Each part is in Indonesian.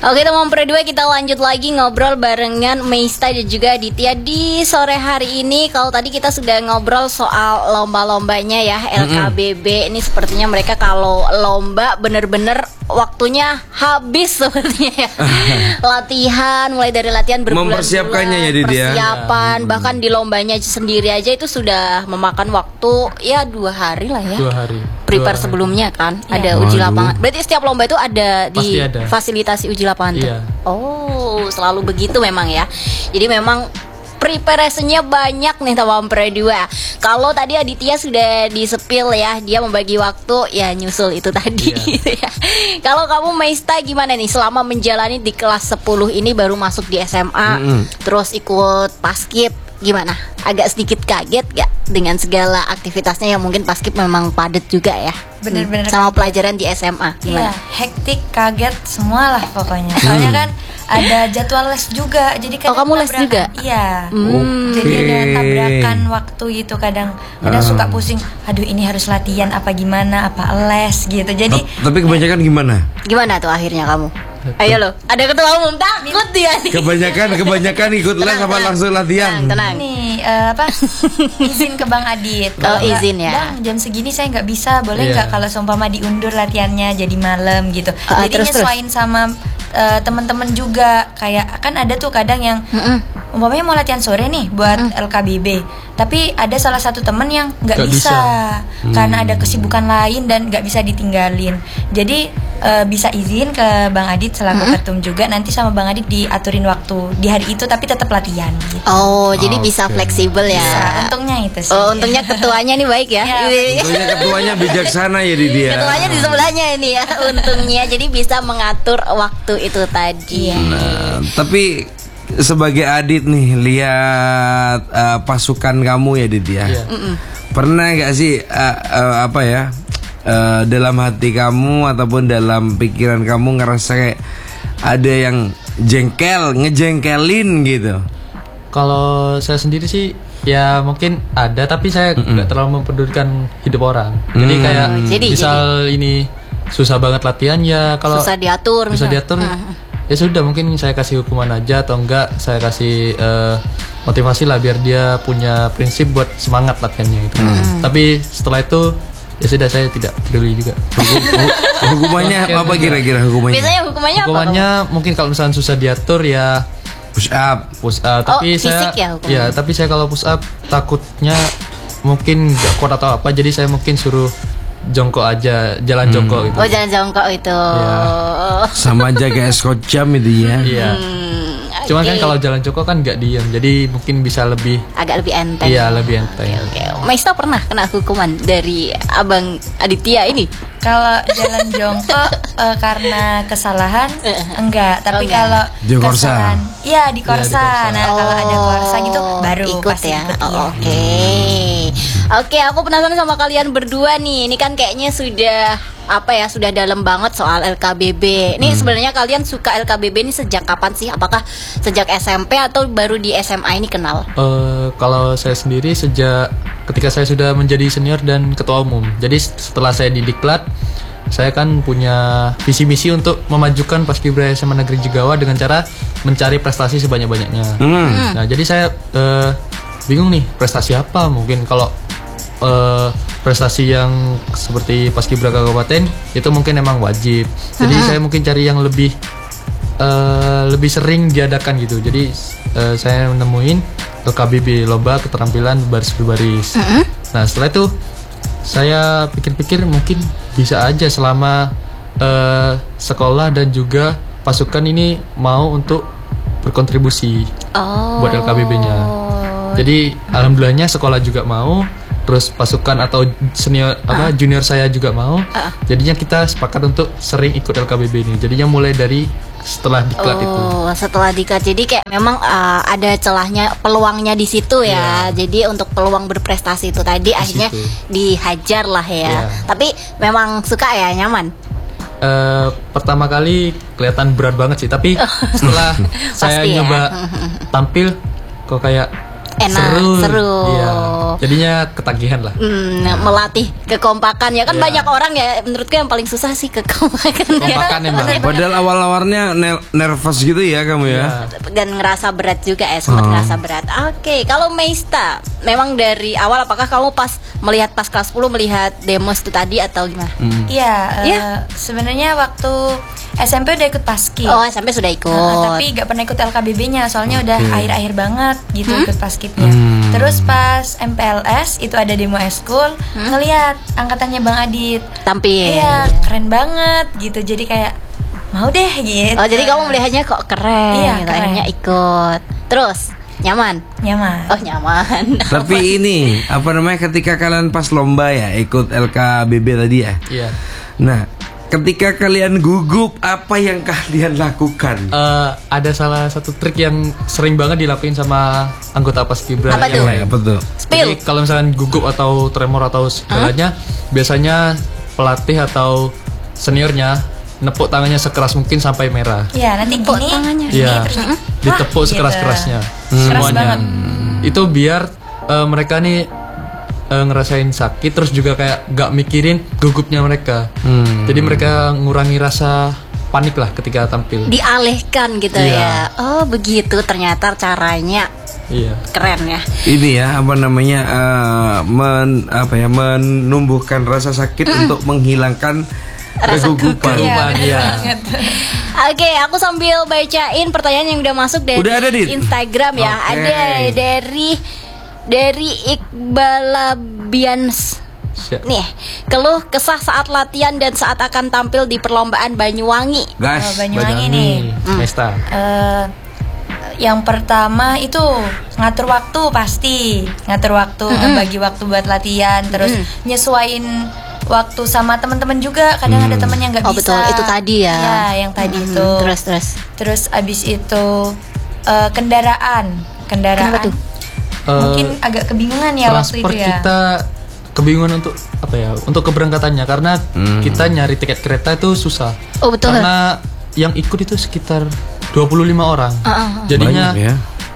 Oke teman Pro2, kita lanjut lagi ngobrol barengan Meista dan juga Aditya di sore hari ini. Kalau tadi kita sudah ngobrol soal lomba-lombanya ya, LKBB. Ini sepertinya mereka kalau lomba bener-bener waktunya habis sepertinya ya. Latihan, mulai dari latihan berbulan-bulan, mempersiapkannya ya Didi ya. Persiapan, bahkan di lombanya sendiri aja itu sudah memakan waktu ya 2 hari lah ya. 2 hari. Prepare sebelumnya kan, ada uji lapangan. Berarti setiap lomba itu ada di fasilitasi uji lapangan tuh. Oh, selalu begitu memang ya. Jadi memang preparasinya banyak nih teman Pro2. Kalau tadi Aditya sudah disepil ya, dia membagi waktu ya nyusul itu tadi gitu ya. Kalau kamu Meista gimana nih selama menjalani di kelas 10 ini, baru masuk di SMA, terus ikut paskib, gimana? Agak sedikit kaget gak dengan segala aktivitasnya yang mungkin paskib memang padat juga ya? Bener-bener sama pelajaran di SMA gimana? Iya, hektik, kaget, semua lah pokoknya. Soalnya kan ada jadwal les juga, jadi kadang kamu les juga? Iya. Jadi ada tabrakan waktu gitu, kadang suka pusing. Aduh, ini harus latihan apa gimana, apa les gitu. Jadi tapi kebanyakan gimana? Gimana tuh akhirnya kamu? Ayo lo, ada ketua umum takut dia nih. Kebanyakan ikut les apa langsung latihan? Tenang. Nih izin ke Bang Adit. Oh izin ya. Bang, jam segini saya nggak bisa, boleh nggak kalau seumpama diundur latihannya jadi malam gitu. Jadi nyesuaiin sama teman-teman juga. Kayak kan ada tuh kadang yang umpamanya mau latihan sore nih buat LKBB, tapi ada salah satu temen yang nggak bisa karena ada kesibukan lain dan nggak bisa ditinggalin. Jadi bisa izin ke Bang Adit selaku ketum juga, nanti sama Bang Adit diaturin waktu di hari itu, tapi tetap latihan gitu. Jadi bisa fleksibel ya. Bisa, untungnya itu sih. Untungnya ketuanya nih baik ya. Untungnya ketuanya bijaksana ya di dia. Ketuanya di sebelahnya ini ya. Untungnya jadi bisa mengatur waktu itu tadi. Nah, tapi sebagai Adit nih lihat pasukan kamu ya Didi ya. Pernah nggak sih dalam hati kamu ataupun dalam pikiran kamu ngerasa kayak ada yang ngejengkelin gitu? Kalau saya sendiri sih ya mungkin ada, tapi saya nggak terlalu mempedulikan hidup orang. Jadi kayak misal ini susah banget latihan ya, kalau susah diatur, ya sudah, mungkin saya kasih hukuman aja, atau enggak saya kasih motivasi lah biar dia punya prinsip buat semangat latihannya gitu. Tapi setelah itu ya sudah, saya tidak peduli juga. Hukumannya apa kira-kira hukumannya? Biasanya hukumannya apa? Mungkin kalau misalnya susah diatur ya push up. Tapi saya tapi saya kalau push up takutnya mungkin nggak kuat atau apa, jadi saya mungkin suruh jongkok aja, jalan jongkok gitu. Jalan jongkok itu. Sama aja kayak Scott Jam itu ya. Iya. Cuman kan kalau jalan jongkok kan nggak diam, jadi mungkin bisa agak lebih enteng. Iya, lebih enteng. Meista pernah kena hukuman dari Abang Aditya ini? Kalau jalan jongkok karena kesalahan enggak, tapi kalau kesalahan di korsa. Nah, kalau ada korsa gitu baru ikut ya. Oke, aku penasaran sama kalian berdua nih. Ini kan kayaknya sudah sudah dalam banget soal LKBB. Ini sebenarnya kalian suka LKBB ini sejak kapan sih? Apakah sejak SMP atau baru di SMA ini kenal? Kalau saya sendiri sejak ketika saya sudah menjadi senior dan ketua umum. Jadi setelah saya di Diklat, saya kan punya visi misi untuk memajukan Paskibra SMA Negeri Jigawa dengan cara mencari prestasi sebanyak-banyaknya. Nah, jadi saya bingung nih, prestasi apa? Mungkin kalau prestasi yang seperti Paskibra Kabupaten itu mungkin emang wajib. Jadi saya mungkin cari yang lebih sering diadakan gitu. Jadi saya menemuin LKBB, lomba keterampilan berbaris. Nah, setelah itu saya pikir-pikir mungkin bisa aja selama sekolah dan juga pasukan ini mau untuk berkontribusi buat LKBB-nya. Jadi alhamdulillahnya sekolah juga mau, terus pasukan atau junior saya juga mau. Jadinya kita sepakat untuk sering ikut LKBB ini. Jadinya mulai dari setelah diklat itu. Setelah diklat, jadi kayak memang ada celahnya, peluangnya di situ ya. Jadi untuk peluang berprestasi itu tadi akhirnya dihajar lah ya. Tapi memang suka ya, nyaman. Pertama kali kelihatan berat banget sih, tapi setelah saya nyoba tampil kok kayak enak, seru. Iya. Jadinya ketagihan lah. Melatih kekompakan ya kan banyak orang ya menurutku yang paling susah sih kekompakan ya. Padahal awal-awalnya nervous gitu ya kamu ya. Dan ngerasa berat juga sempat ngerasa berat. Oke, kalau Meista, memang dari awal apakah kamu pas kelas 10 melihat demos itu tadi atau gimana? Iya, sebenarnya waktu SMP udah ikut paskib. Oh, SMP sudah ikut. Tapi gak pernah ikut LKBB-nya soalnya udah akhir-akhir banget gitu ikut paskibnya. Terus pas MPLS itu ada demo eskul, ngelihat angkatannya Bang Adit tampil. Iya, keren banget gitu. Jadi kayak mau deh gitu. Oh, jadi kamu melihatnya kok keren. Iya, gitu. Akhirnya ikut. Terus nyaman. Oh, nyaman. Tapi ini apa namanya ketika kalian pas lomba ya ikut LKBB tadi ya? Iya. Nah, ketika kalian gugup, apa yang kalian lakukan? Ada salah satu trik yang sering banget dilakuin sama anggota paskibra yang lain. Apa tuh? Jadi kalau misalkan gugup atau tremor atau segalanya, biasanya pelatih atau seniornya nepuk tangannya sekeras mungkin sampai merah. Iya, nanti gini tangannya. Iya. Ditepuk sekeras-kerasnya semuanya. Itu biar mereka nih ngerasain sakit, terus juga kayak gak mikirin gugupnya mereka. Jadi mereka ngurangi rasa panik lah ketika tampil. Dialihkan gitu ya. Oh begitu ternyata caranya. Iya. Keren ya. Ini ya apa namanya menumbuhkan rasa sakit untuk menghilangkan kegugupan. Iya. Oke, aku sambil bacain pertanyaan yang udah masuk dari Instagram ya. Ada dari Iqbalabians. Nih, keluh kesah saat latihan dan saat akan tampil di perlombaan Banyuwangi. Banyuwangi nih. Meista. Yang pertama itu ngatur waktu pasti. Ngatur waktu, bagi waktu buat latihan, terus nyesuain waktu sama teman-teman juga. Kadang ada teman yang nggak bisa. Betul, itu tadi ya. Ya, yang tadi itu. Terus abis itu kendaraan. Kenapa tuh? Mungkin agak kebingungan ya waktu itu ya. Kita kebingungan untuk apa ya? Untuk keberangkatannya karena kita nyari tiket kereta itu susah. Oh betul. Karena yang ikut itu sekitar 25 orang. Jadinya banyak, ya?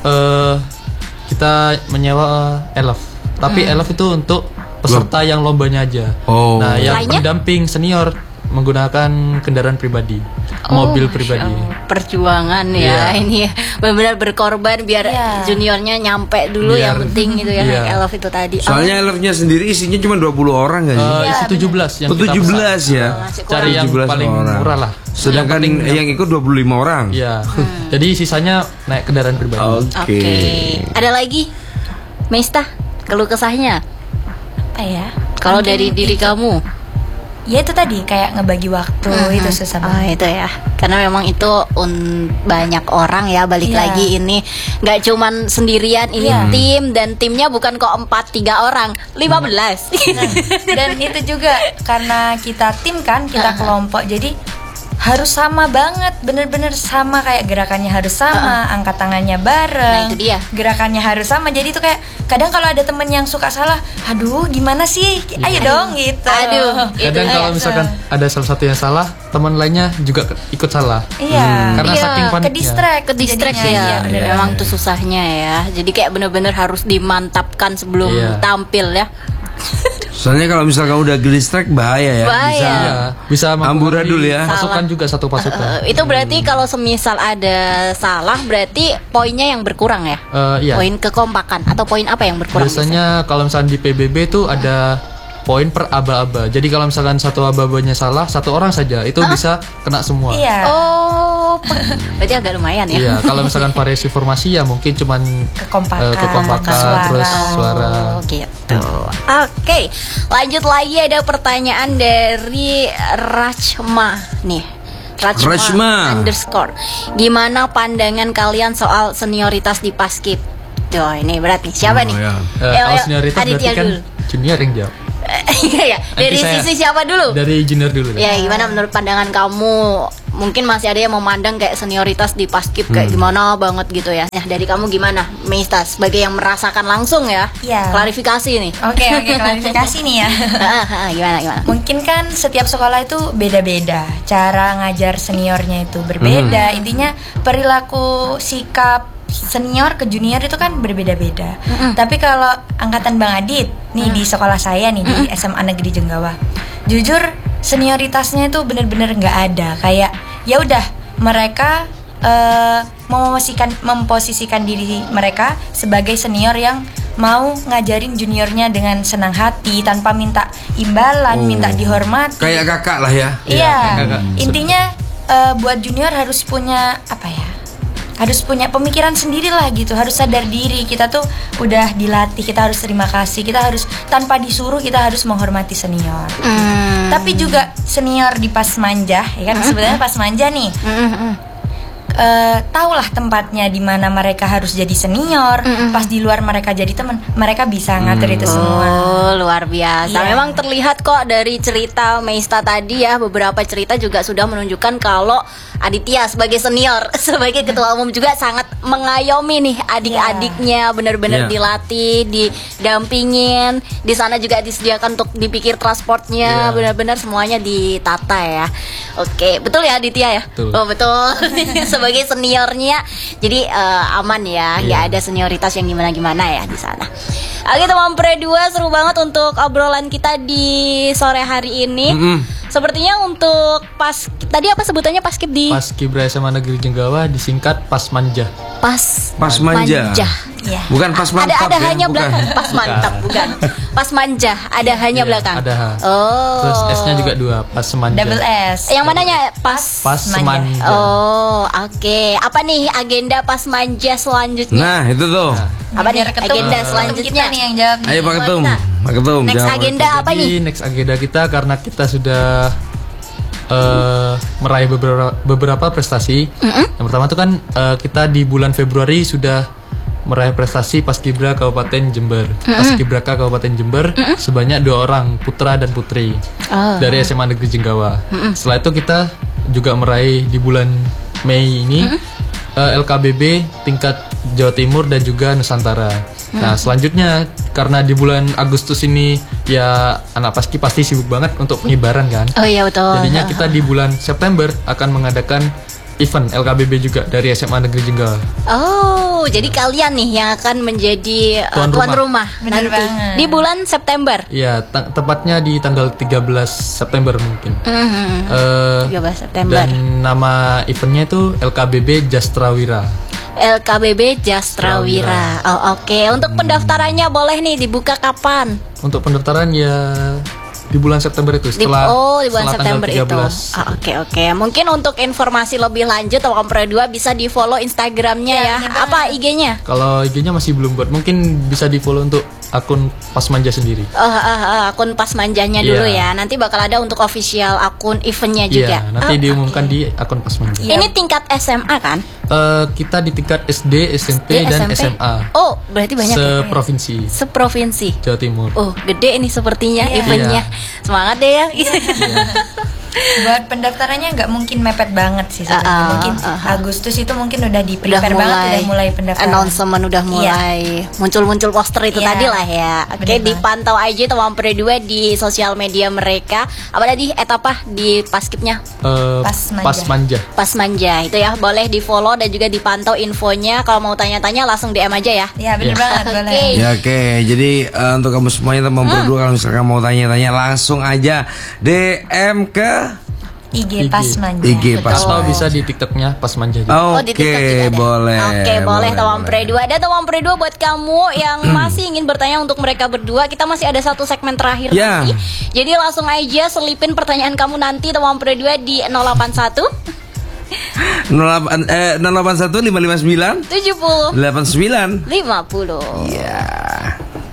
Kita menyewa elf. Tapi elf itu untuk peserta yang lombanya aja. Nah, yang pendamping senior menggunakan kendaraan pribadi, mobil pribadi. Perjuangan ya ini ya. Benar-benar berkorban biar juniornya nyampe dulu yang penting gitu ya naik elf itu tadi. Soalnya elfnya sendiri isinya cuma 20 orang kan sih? Isi 17 yang 17 ya. Cari yang paling murah lah. Sedangkan yang ikut 25 orang. Iya. Jadi sisanya naik kendaraan pribadi. Oke. Ada lagi? Meista, keluh kesahnya? Apa ya? Kalau dari diri kamu? Ya itu tadi kayak ngebagi waktu itu susah banget. Itu ya. Karena memang itu banyak orang ya balik lagi ini nggak cuman sendirian ini tim dan timnya bukan kok 4-3 orang 15. Dan itu juga karena kita tim kan kita kelompok jadi harus sama banget, bener-bener sama, kayak gerakannya harus sama, angkat tangannya bareng, nah, itu dia. Gerakannya harus sama. Jadi itu kayak kadang kalau ada temen yang suka salah, aduh gimana sih, ayo dong gitu. Kadang kalau misalkan ada salah satu yang salah, teman lainnya juga ikut salah. Karena saking paniknya. Ke distract ya. Memang itu susahnya ya. Jadi kayak bener-bener harus dimantapkan sebelum tampil ya. Soalnya kalau misalkan udah distract bahaya ya. Bisa amburadul ya. Pasukan juga satu pasukan. Itu berarti kalau semisal ada salah berarti poinnya yang berkurang ya? Poin kekompakan atau poin apa yang berkurang? Biasanya kalau misalkan di PBB tuh ada poin per aba-aba. Jadi kalau misalkan satu aba-abanya salah, satu orang saja itu bisa kena semua. Berarti agak lumayan ya. Iya, kalau misalkan variasi formasi ya mungkin cuman kekompakan terus suara gitu. Oke, lanjut lagi ada pertanyaan dari Rachma nih. Rachma _. Gimana pandangan kalian soal senioritas di Paskib? Tuh, ini berat nih. Siapa nih? Kalau senioritas berarti kan junior yang jawab. Iya. Dari sisi siapa dulu? Dari junior dulu. Ya, gimana menurut pandangan kamu? Mungkin masih ada yang memandang kayak senioritas di Paskib kayak gimana banget gitu ya. Nah, dari kamu gimana, Meista, sebagai yang merasakan langsung ya? Klarifikasi nih. Oke, klarifikasi nih ya. Gimana? Mungkin kan setiap sekolah itu beda-beda. Cara ngajar seniornya itu berbeda. Intinya perilaku, sikap senior ke junior itu kan berbeda-beda. Tapi kalau angkatan Bang Adit nih di sekolah saya nih di SMA Negeri Jenggawa, jujur senioritasnya itu benar-benar nggak ada. Kayak ya udah mereka memposisikan diri mereka sebagai senior yang mau ngajarin juniornya dengan senang hati tanpa minta imbalan, minta dihormati. Kayak kakak lah ya. Iya. Intinya buat junior harus punya apa ya? Harus punya pemikiran sendiri lah gitu. Harus sadar diri. Kita tuh udah dilatih. Kita harus terima kasih. Kita harus tanpa disuruh kita harus menghormati senior. Tapi juga senior di Pasmanja, ya kan sebenarnya Pasmanja nih. Tahulah tempatnya di mana mereka harus jadi senior, pas di luar mereka jadi teman, mereka bisa ngatur itu semua. Oh, luar biasa. Memang terlihat kok dari cerita Meista tadi ya, beberapa cerita juga sudah menunjukkan kalau Aditya sebagai senior, sebagai ketua umum juga sangat mengayomi nih adik-adiknya, benar-benar dilatih, didampingin. Di sana juga disediakan untuk dipikir transportnya, benar-benar semuanya ditata ya. Oke, betul ya Aditya ya? Betul. Oh, betul. Sebagai seniornya, jadi aman ya, nggak ada senioritas yang gimana-gimana ya di sana. Oke teman Pre 2, seru banget untuk obrolan kita di sore hari ini. Sepertinya untuk tadi apa sebutannya Paskib di Paskibra SMA Negeri Jenggawa disingkat Pasmanja. Pasmanja. Ya. Bukan pas mantap ada ya, hanya bukan. belakang pas mantap bukan. Pas manja ada hanya belakang. Ada H. Oh. Terus S-nya juga 2, Pas Semanja. Double S. Yang mananya pas Semanja. Oh, oke. Apa nih agenda Pas Manja selanjutnya? Nah, itu tuh. Apa nih agenda selanjutnya? Kita nih yang jawab. Ayo Pak Ketum. Pak Ketum. Next jawab. agenda apa nih? Next agenda kita karena kita sudah meraih beberapa prestasi. Yang pertama tuh kan kita di bulan Februari sudah meraih prestasi Paskibra Kabupaten Jember. Paskibraka Kabupaten Jember sebanyak 2 orang, putra dan putri dari SMA Negeri Jenggawa. Setelah itu kita juga meraih di bulan Mei ini LKBB tingkat Jawa Timur dan juga Nusantara. Nah selanjutnya karena di bulan Agustus ini ya anak Paski pasti sibuk banget untuk pengibaran kan. Oh iya betul. Jadinya kita di bulan September akan mengadakan event LKBB juga dari SMA Negeri Jenggawa. Oh, jadi kalian nih yang akan menjadi tuan rumah Bener nanti banget. di bulan September. Iya, tepatnya di tanggal 13 September mungkin. 13 September. Dan nama eventnya itu LKBB Jastrawira. LKBB Jastrawira. Oh, oke. Untuk pendaftarannya boleh nih dibuka kapan? Untuk pendaftaran ya di bulan September itu Di bulan setelah September tanggal 13. itu. Oke. Mungkin untuk informasi lebih lanjut Teman Pre 2 bisa di-follow Instagramnya ya. Apa IG-nya? Kalau IG-nya masih belum buat. Mungkin bisa di-follow untuk akun Pasmanja sendiri. Akun Pas Manjanya dulu ya. Nanti bakal ada untuk official akun eventnya juga. Iya, nanti diumumkan di akun Pasmanja. Ini tingkat SMA kan? Kita di tingkat SD, SMP, dan SMA. Oh, berarti banyak Seprovinsi. Seprovinsi. Jawa Timur. Oh, gede ini sepertinya eventnya. Semangat deh ya. Buat pendaftarannya nggak mungkin mepet banget sih sebenarnya. Mungkin Agustus itu mungkin udah di prepare banget, udah mulai pendaftaran. Announcement udah mulai muncul-muncul poster itu tadi lah ya. Oke, dipantau aja Teman Pre 2 di sosial media mereka. Apa tadi etapa di Paskibnya? Pasmanja. Pasmanja itu ya, boleh di-follow dan juga dipantau infonya. Kalau mau tanya-tanya langsung DM aja ya. Iya, benar banget, boleh. Ya oke, jadi untuk kamu semuanya Teman Pre 2 kalau misalkan mau tanya-tanya langsung aja DM ke IG Pasmanja. IG Atau bisa di TikToknya Pasmanja. Di TikTok juga ada. Boleh. Oke, boleh Teman Pre 2. Ada Teman Pre 2 buat kamu yang masih ingin bertanya untuk mereka berdua. Kita masih ada satu segmen terakhir nanti. Jadi langsung aja selipin pertanyaan kamu nanti Teman Pre 2 di 081 081 559 70 89 50. Iya.